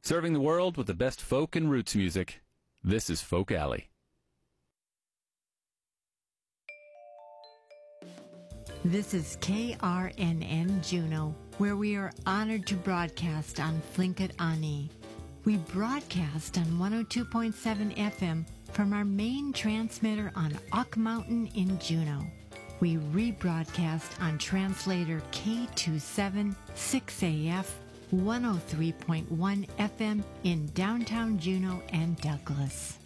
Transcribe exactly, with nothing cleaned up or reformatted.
Serving the world with the best folk and roots music. This is Folk Alley. This is K R N N Juneau, where we are honored to broadcast on Tlingit Ani. We broadcast on one oh two point seven F M from our main transmitter on Ock Mountain in Juneau. We rebroadcast on translator K two seven six A F one oh three point one F M in downtown Juneau and Douglas.